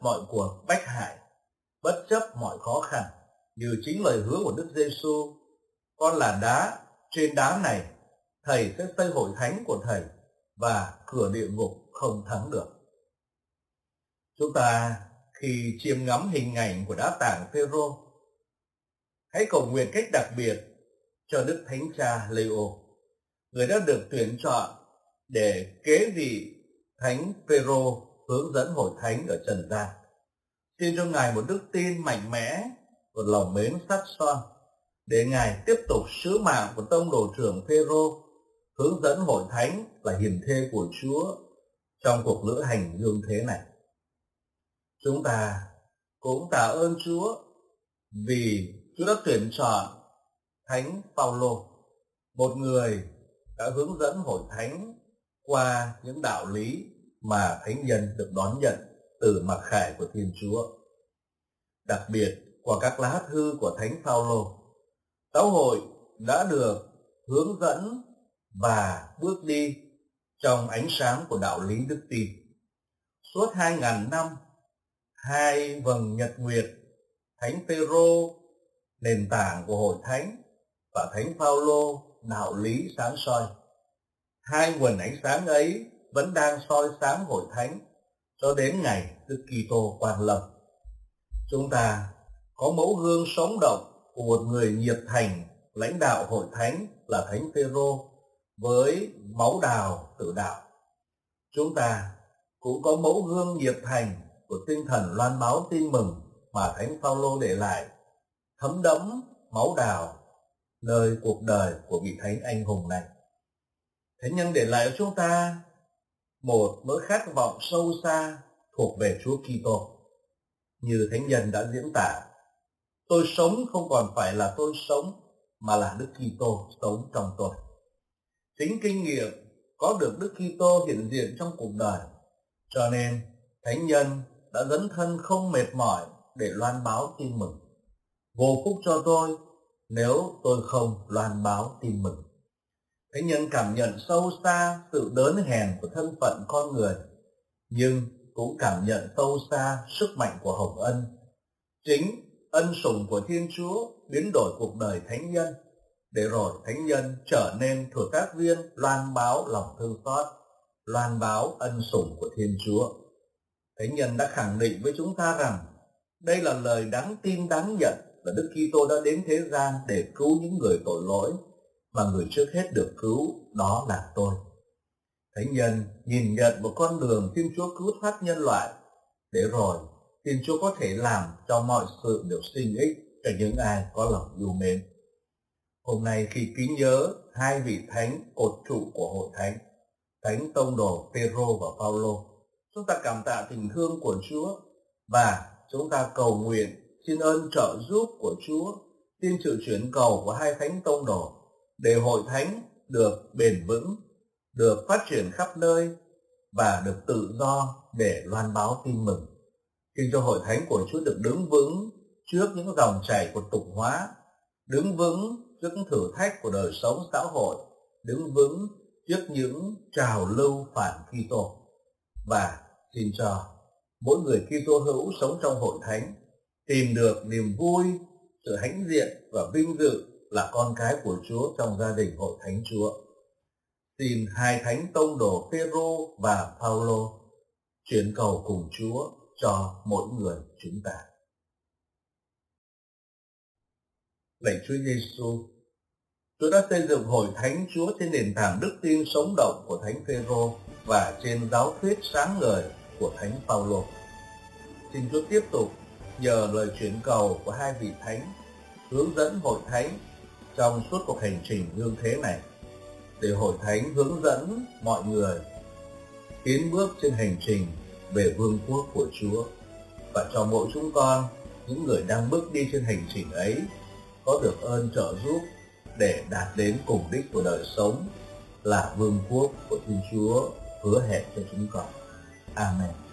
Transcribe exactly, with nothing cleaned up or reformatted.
mọi cuộc bách hại, bất chấp mọi khó khăn, như chính lời hứa của Đức Giêsu: con là đá, trên đá này Thầy sẽ xây hội thánh của Thầy, và cửa địa ngục không thắng được. Chúng ta khi chiêm ngắm hình ảnh của đá tảng Phêrô, hãy cầu nguyện cách đặc biệt cho Đức Thánh Cha Leo, người đã được tuyển chọn để kế vị Thánh Phêrô hướng dẫn hội thánh ở trần gian. Xin cho Ngài một đức tin mạnh mẽ, một lòng mến sắt son, để Ngài tiếp tục sứ mạng của tông đồ trưởng Phêrô, hướng dẫn hội thánh là hiền thê của Chúa trong cuộc lữ hành dương thế này. Chúng ta cũng tạ ơn Chúa vì Chúa đã tuyển chọn Thánh Phaolô, một người đã hướng dẫn hội thánh qua những đạo lý mà thánh nhân được đón nhận từ mặc khải của Thiên Chúa. Đặc biệt qua các lá thư của Thánh Phaolô, giáo hội đã được hướng dẫn và bước đi trong ánh sáng của đạo lý đức tin. Suốt hai ngàn năm, hai vầng nhật nguyệt, Thánh Phêrô nền tảng của hội thánh và Thánh Phaolô đạo lý sáng soi. Hai nguồn ánh sáng ấy vẫn đang soi sáng hội thánh cho đến ngày Đức Kitô quang lâm. Chúng ta có mẫu gương sống động của một người nhiệt thành lãnh đạo hội thánh là Thánh Phêrô với máu đào tử đạo. Chúng ta cũng có mẫu gương nhiệt thành của tinh thần loan báo tin mừng mà Thánh Phaolô để lại, thấm đẫm máu đào nơi cuộc đời của vị thánh anh hùng này. Thánh nhân để lại cho chúng ta một nỗi khát vọng sâu xa thuộc về Chúa Kitô. Như thánh nhân đã diễn tả: tôi sống không còn phải là tôi sống, mà là Đức Kitô sống trong tôi. Chính kinh nghiệm có được Đức Kitô hiện diện trong cuộc đời, cho nên thánh nhân đã dấn thân không mệt mỏi để loan báo tin mừng. Vô phúc cho tôi nếu tôi không loan báo tin mừng. Thánh nhân cảm nhận sâu xa sự đớn hèn của thân phận con người, nhưng cũng cảm nhận sâu xa sức mạnh của hồng ân. Chính ân sủng của Thiên Chúa biến đổi cuộc đời thánh nhân, để rồi thánh nhân trở nên thừa tác viên loan báo lòng thương xót, loan báo ân sủng của Thiên Chúa. Thánh nhân đã khẳng định với chúng ta rằng đây là lời đáng tin đáng nhận, là Đức Kitô đã đến thế gian để cứu những người tội lỗi, mà người trước hết được cứu đó là tôi. Thánh nhân nhìn nhận một con đường Thiên Chúa cứu thoát nhân loại, để rồi Thiên Chúa có thể làm cho mọi sự đều sinh ích cho những ai có lòng yêu mến. Hôm nay khi kính nhớ hai vị thánh cột trụ của hội thánh, Thánh tông đồ Phêrô và Phaolô, chúng ta cảm tạ tình thương của Chúa và chúng ta cầu nguyện xin ơn trợ giúp của Chúa, xin sự chuyển cầu của hai thánh tông đồ để hội thánh được bền vững, được phát triển khắp nơi và được tự do để loan báo tin mừng. Xin cho hội thánh của Chúa được đứng vững trước những dòng chảy của tục hóa, đứng vững trước những thử thách của đời sống xã hội, đứng vững trước những trào lưu phản Kitô. Và xin cho mỗi người Kitô hữu sống trong hội thánh tìm được niềm vui, sự hãnh diện và vinh dự là con cái của Chúa trong gia đình hội thánh Chúa. Xin hai thánh tông đồ Phêrô và Phaolô chuyển cầu cùng Chúa cho mỗi người chúng ta. Lạy Chúa Giêsu, Chúa đã xây dựng hội thánh Chúa trên nền tảng đức tin sống động của Thánh Phêrô và trên giáo thuyết sáng ngời của Thánh Phaolô. Xin Chúa tiếp tục nhờ lời chuyển cầu của hai vị thánh hướng dẫn hội thánh trong suốt cuộc hành trình dương thế này, để hội thánh hướng dẫn mọi người tiến bước trên hành trình về vương quốc của Chúa, và cho mỗi chúng con, những người đang bước đi trên hành trình ấy, có được ơn trợ giúp để đạt đến cùng đích của đời sống là vương quốc của Thiên Chúa hứa hẹn cho chúng con. Amen.